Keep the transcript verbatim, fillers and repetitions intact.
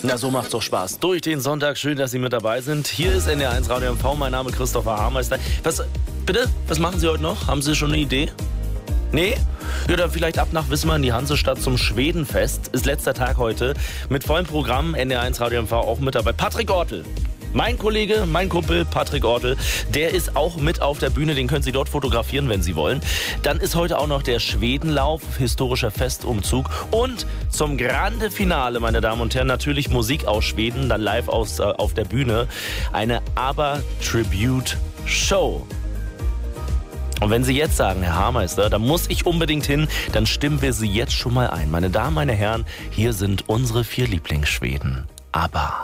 Na, so macht's doch Spaß. Durch den Sonntag, schön, dass Sie mit dabei sind. Hier ist N D R eins Radio M V, mein Name ist Christopher Haarmeister. Was, bitte, was machen Sie heute noch? Haben Sie schon eine Idee? Nee? Ja, dann vielleicht ab nach Wismar in die Hansestadt zum Schwedenfest. Ist letzter Tag heute. Mit vollem Programm, N D R eins Radio M V auch mit dabei. Patrick Ortel. Mein Kollege, mein Kumpel Patrick Ortel, der ist auch mit auf der Bühne, den können Sie dort fotografieren, wenn Sie wollen. Dann ist heute auch noch der Schwedenlauf, historischer Festumzug und zum Grande Finale, meine Damen und Herren, natürlich Musik aus Schweden, dann live aus, äh, auf der Bühne, eine ABBA-Tribute-Show. Und wenn Sie jetzt sagen, Herr Haarmeister, da muss ich unbedingt hin, dann stimmen wir Sie jetzt schon mal ein. Meine Damen, meine Herren, hier sind unsere vier Lieblingsschweden. ABBA.